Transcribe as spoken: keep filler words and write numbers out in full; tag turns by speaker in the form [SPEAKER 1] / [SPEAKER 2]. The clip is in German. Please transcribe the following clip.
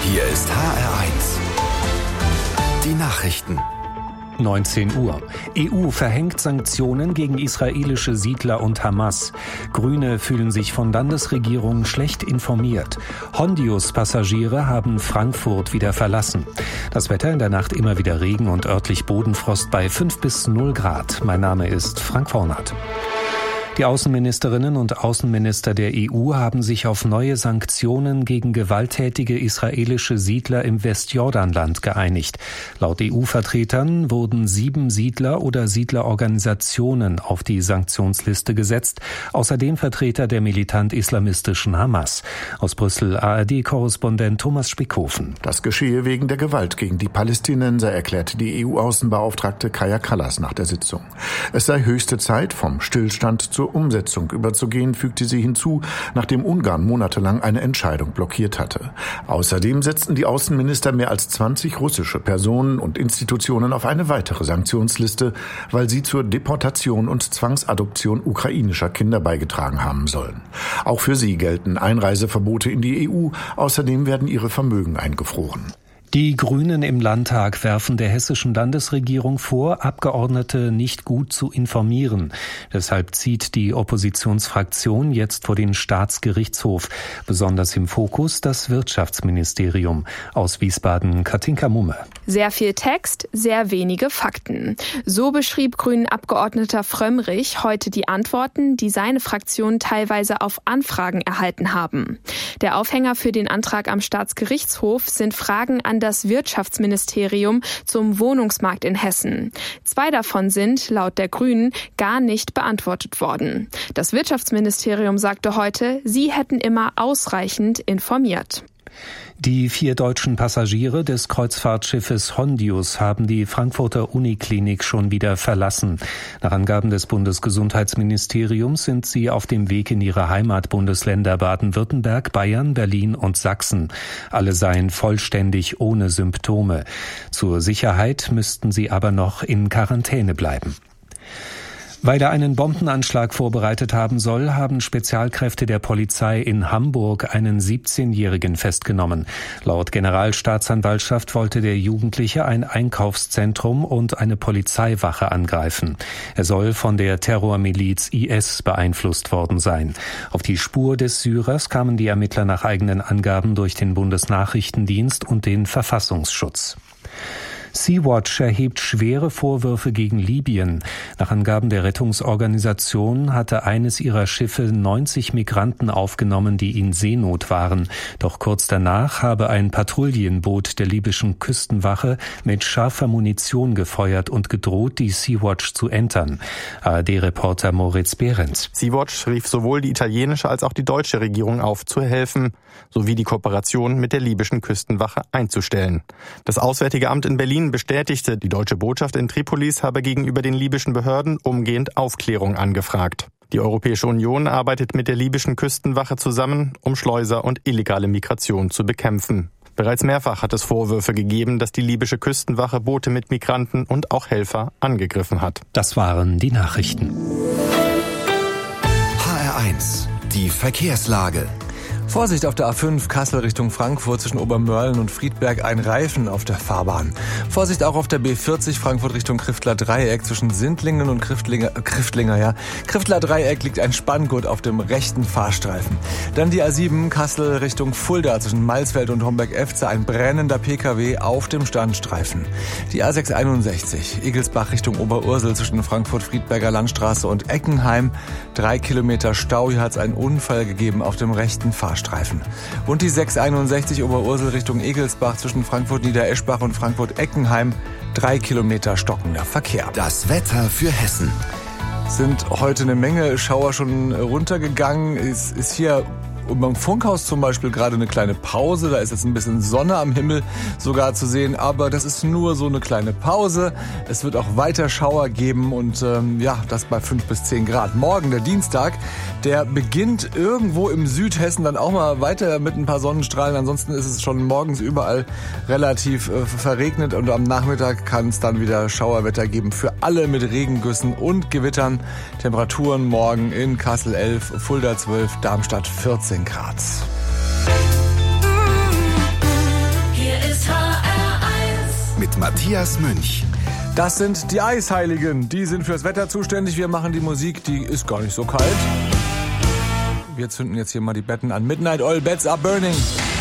[SPEAKER 1] Hier ist H R eins. Die Nachrichten.
[SPEAKER 2] neunzehn Uhr. E U verhängt Sanktionen gegen israelische Siedler und Hamas. Grüne fühlen sich von Landesregierungen schlecht informiert. Hondius-Passagiere haben Frankfurt wieder verlassen. Das Wetter in der Nacht immer wieder Regen und örtlich Bodenfrost bei fünf bis null Grad. Mein Name ist Frank Vornert. Die Außenministerinnen und Außenminister der E U haben sich auf neue Sanktionen gegen gewalttätige israelische Siedler im Westjordanland geeinigt. Laut E U-Vertretern wurden sieben Siedler oder Siedlerorganisationen auf die Sanktionsliste gesetzt, außerdem Vertreter der militant-islamistischen Hamas. Aus Brüssel A R D-Korrespondent Thomas Spickhofen.
[SPEAKER 3] Das geschehe wegen der Gewalt gegen die Palästinenser, erklärte die E U-Außenbeauftragte Kaja Kallas nach der Sitzung. Es sei höchste Zeit, vom Stillstand zur Umsetzung überzugehen, fügte sie hinzu, nachdem Ungarn monatelang eine Entscheidung blockiert hatte. Außerdem setzten die Außenminister mehr als zwanzig russische Personen und Institutionen auf eine weitere Sanktionsliste, weil sie zur Deportation und Zwangsadoption ukrainischer Kinder beigetragen haben sollen. Auch für sie gelten Einreiseverbote in die E U, außerdem werden ihre Vermögen eingefroren.
[SPEAKER 2] Die Grünen im Landtag werfen der hessischen Landesregierung vor, Abgeordnete nicht gut zu informieren. Deshalb zieht die Oppositionsfraktion jetzt vor den Staatsgerichtshof. Besonders im Fokus das Wirtschaftsministerium. Aus Wiesbaden Katinka Mumme.
[SPEAKER 4] Sehr viel Text, sehr wenige Fakten. So beschrieb Grünen-Abgeordneter Frömmrich heute die Antworten, die seine Fraktion teilweise auf Anfragen erhalten haben. Der Aufhänger für den Antrag am Staatsgerichtshof sind Fragen an das Wirtschaftsministerium zum Wohnungsmarkt in Hessen. Zwei davon sind, laut der Grünen, gar nicht beantwortet worden. Das Wirtschaftsministerium sagte heute, sie hätten immer ausreichend informiert.
[SPEAKER 2] Die vier deutschen Passagiere des Kreuzfahrtschiffes Hondius haben die Frankfurter Uniklinik schon wieder verlassen. Nach Angaben des Bundesgesundheitsministeriums sind sie auf dem Weg in ihre Heimatbundesländer Baden-Württemberg, Bayern, Berlin und Sachsen. Alle seien vollständig ohne Symptome. Zur Sicherheit müssten sie aber noch in Quarantäne bleiben. Weil er einen Bombenanschlag vorbereitet haben soll, haben Spezialkräfte der Polizei in Hamburg einen siebzehnjährigen festgenommen. Laut Generalstaatsanwaltschaft wollte der Jugendliche ein Einkaufszentrum und eine Polizeiwache angreifen. Er soll von der Terrormiliz I S beeinflusst worden sein. Auf die Spur des Syrers kamen die Ermittler nach eigenen Angaben durch den Bundesnachrichtendienst und den Verfassungsschutz. Sea-Watch erhebt schwere Vorwürfe gegen Libyen. Nach Angaben der Rettungsorganisation hatte eines ihrer Schiffe neunzig Migranten aufgenommen, die in Seenot waren. Doch kurz danach habe ein Patrouillenboot der libyschen Küstenwache mit scharfer Munition gefeuert und gedroht, die Sea-Watch zu entern. A R D-Reporter Moritz Behrendt.
[SPEAKER 5] Sea-Watch rief sowohl die italienische als auch die deutsche Regierung auf, zu helfen, sowie die Kooperation mit der libyschen Küstenwache einzustellen. Das Auswärtige Amt in Berlin bestätigte, die deutsche Botschaft in Tripolis habe gegenüber den libyschen Behörden umgehend Aufklärung angefragt. Die Europäische Union arbeitet mit der libyschen Küstenwache zusammen, um Schleuser und illegale Migration zu bekämpfen. Bereits mehrfach hat es Vorwürfe gegeben, dass die libysche Küstenwache Boote mit Migranten und auch Helfer angegriffen hat.
[SPEAKER 2] Das waren die Nachrichten.
[SPEAKER 1] H R eins, die Verkehrslage.
[SPEAKER 6] Vorsicht auf der A fünf Kassel Richtung Frankfurt zwischen Obermörlen und Friedberg, ein Reifen auf der Fahrbahn. Vorsicht auch auf der B vierzig Frankfurt Richtung Kriftler Dreieck zwischen Sindlingen und Kriftlinger, Kriftlinger, ja. Kriftler Dreieck liegt ein Spanngurt auf dem rechten Fahrstreifen. Dann die A sieben Kassel Richtung Fulda zwischen Malsfeld und Homberg-Efze, ein brennender P K W auf dem Standstreifen. Die A sechs einundsechzig Egelsbach Richtung Oberursel zwischen Frankfurt-Friedberger Landstraße und Eckenheim. Drei Kilometer Stau, hier hat es einen Unfall gegeben auf dem rechten Fahrstreifen. Und die sechs einundsechzig Oberursel Richtung Egelsbach zwischen Frankfurt-Niedereschbach und Frankfurt-Eckenheim. Drei Kilometer stockender Verkehr.
[SPEAKER 1] Das Wetter für Hessen.
[SPEAKER 6] Sind heute eine Menge Schauer schon runtergegangen. Es ist hier Und beim Funkhaus zum Beispiel gerade eine kleine Pause. Da ist jetzt ein bisschen Sonne am Himmel sogar zu sehen. Aber das ist nur so eine kleine Pause. Es wird auch weiter Schauer geben und ähm, ja, das bei fünf bis zehn Grad. Morgen, der Dienstag, der beginnt irgendwo im Südhessen dann auch mal weiter mit ein paar Sonnenstrahlen. Ansonsten ist es schon morgens überall relativ äh, verregnet und am Nachmittag kann es dann wieder Schauerwetter geben für alle mit Regengüssen und Gewittern. Temperaturen morgen in Kassel elf, Fulda zwölf, Darmstadt vierzehn Grad.
[SPEAKER 1] mit Matthias Münch.
[SPEAKER 6] Das sind die Eisheiligen. Die sind fürs Wetter zuständig. Wir machen die Musik, die ist gar nicht so kalt. Wir zünden jetzt hier mal die Betten an. Midnight Oil, Beds are burning.